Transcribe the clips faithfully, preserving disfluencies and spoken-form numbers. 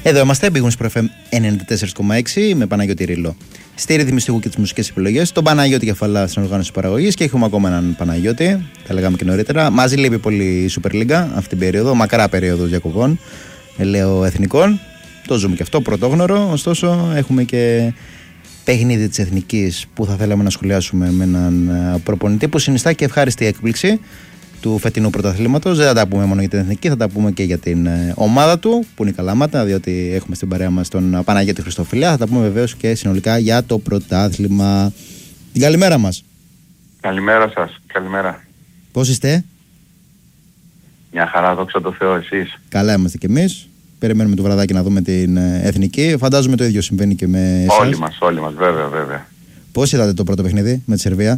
Εδώ είμαστε, Big Wings Pro εφ εμ ενενήντα τέσσερα κόμμα έξι με Παναγιώτη Ρήλο στη ρύθμιση του ήχου και τις μουσικές επιλογές, τον Παναγιώτη Κεφαλά στην οργάνωση παραγωγής και έχουμε ακόμα έναν Παναγιώτη, τα λέγαμε και νωρίτερα. Μαζί λείπει πολύ η Super League αυτή την περίοδο, μακρά περίοδο διακοπών, λέω εθνικών. Το ζούμε και αυτό, πρωτόγνωρο. Ωστόσο, έχουμε και παιχνίδι της Εθνικής που θα θέλαμε να σχολιάσουμε με έναν προπονητή που συνιστά και ευχάριστη έκπληξη του φετινού πρωταθλήματος. Δεν θα τα πούμε μόνο για την Εθνική, θα τα πούμε και για την ομάδα του που είναι η Καλαμάτα, διότι έχουμε στην παρέα μας τον Παναγιώτη Χριστοφιλιά. Θα τα πούμε βεβαίως και συνολικά για το πρωτάθλημα. Την καλημέρα μας. Καλημέρα σας, καλημέρα. Πώς είστε? Μια χαρά, δόξα τω Θεώ, εσείς? Καλά είμαστε κι εμείς. Περιμένουμε το βραδάκι να δούμε την Εθνική. Φαντάζομαι το ίδιο συμβαίνει και με εσάς. Όλοι μας, όλοι μας, βέβαια, βέβαια. Πώς είδατε το πρώτο παιχνίδι με τη Σερβία?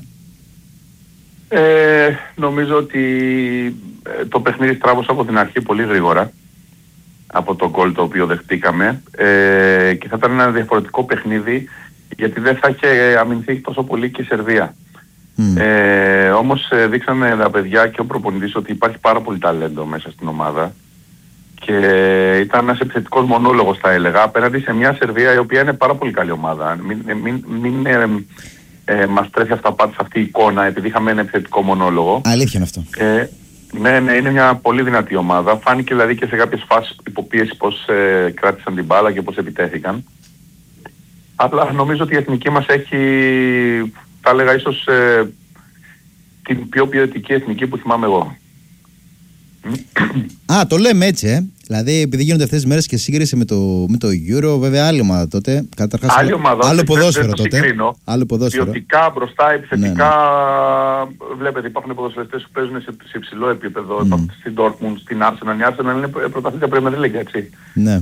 Ε, νομίζω ότι το παιχνίδι στράβωσε από την αρχή πολύ γρήγορα από το γκολ το οποίο δεχτήκαμε ε, και θα ήταν ένα διαφορετικό παιχνίδι γιατί δεν θα είχε αμυνθεί τόσο πολύ και η Σερβία. Mm. Ε, όμως δείξανε τα παιδιά και ο προπονητής ότι υπάρχει πάρα πολύ ταλέντο μέσα στην ομάδα και ήταν ένας επιθετικός μονόλογος, θα έλεγα, απέναντι σε μια Σερβία η οποία είναι πάρα πολύ καλή ομάδα. Μην, μην, μην ε, ε, μας τρέφει αυταπάτη σε αυτή η εικόνα επειδή είχαμε ένα επιθετικό μονόλογο. Αλήθεια είναι αυτό. Ε, ναι, ναι, είναι μια πολύ δυνατή ομάδα. Φάνηκε δηλαδή και σε κάποιες φάσεις υποπίεση πώς ε, κράτησαν την μπάλα και πώς επιτέθηκαν. Απλά νομίζω ότι η εθνική μας έχει, θα έλεγα, ίσως ε, την πιο ποιοτική εθνική που θυμάμαι εγώ. Α, το λέμε έτσι, ε. Δηλαδή, επειδή γίνονται αυτές τις μέρες και σύγκριση με το, με το Euro, βέβαια άλλη ομάδα τότε. Καταρχάς, άλλη ομάδα, άλλο ποδόσφαιρο δεν τότε. Συγκρίνω. Άλλο ποδόσφαιρο. Ποιοτικά μπροστά, επιθετικά. Ναι, ναι. Βλέπετε, υπάρχουν ποδοσφαιριστές που παίζουν σε, σε υψηλό επίπεδο. Mm. Στην Dortmund, στην Arsenal. Η Arsenal είναι πρωταθλήτρια Premier League, έτσι. Ναι.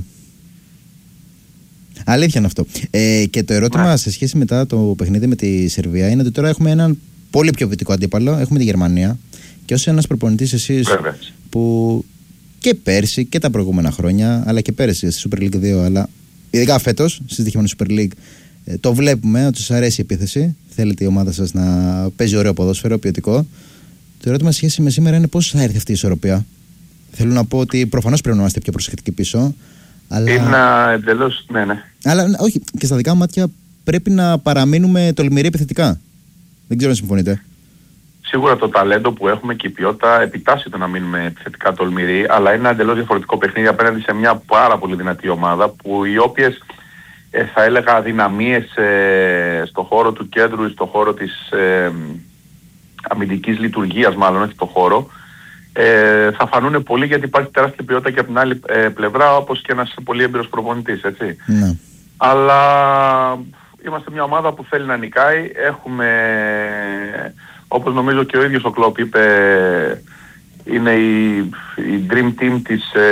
Αλήθεια είναι αυτό. Ε, και το ερώτημα ναι. σε σχέση μετά το παιχνίδι με τη Σερβία είναι ότι τώρα έχουμε έναν πολύ πιο ποιοτικό αντίπαλο. Έχουμε τη Γερμανία. Και ως ένας προπονητής εσείς Βέβαια. που και πέρσι και τα προηγούμενα χρόνια, αλλά και πέρσι στη Super League δύο, αλλά ειδικά φέτος στη στοιχειμένη Super League, ε, το βλέπουμε ότι σας αρέσει η επίθεση. Θέλετε η ομάδα σας να παίζει ωραίο ποδόσφαιρο, ποιοτικό. Το ερώτημα σε σχέση με σήμερα είναι πώς θα έρθει αυτή η ισορροπία. Θέλω να πω ότι προφανώς πρέπει να είμαστε πιο προσεκτικοί πίσω. Αλλά... Είναι εντελώς, ναι, ναι. Αλλά όχι, και στα δικά μάτια πρέπει να παραμείνουμε τολμηροί επιθετικά. Δεν ξέρω αν συμφωνείτε. Σίγουρα το ταλέντο που έχουμε και η ποιότητα επιτάσσει το να μείνουμε επιθετικά τολμηροί, αλλά είναι ένα εντελώς διαφορετικό παιχνίδι απέναντι σε μια πάρα πολύ δυνατή ομάδα που οι όποιες ε, θα έλεγα αδυναμίες ε, στο χώρο του κέντρου ή στο χώρο της ε, αμυντικής λειτουργίας, μάλλον όχι στο χώρο, ε, θα φανούν πολύ γιατί υπάρχει τεράστια ποιότητα και από την άλλη ε, πλευρά, όπως και ένας πολύ έμπειρος προπονητής, έτσι. Ναι. Αλλά είμαστε μια ομάδα που θέλει να νικάει, έχουμε... Όπως νομίζω και ο ίδιος ο Κλόπ είπε, είναι η, η dream team της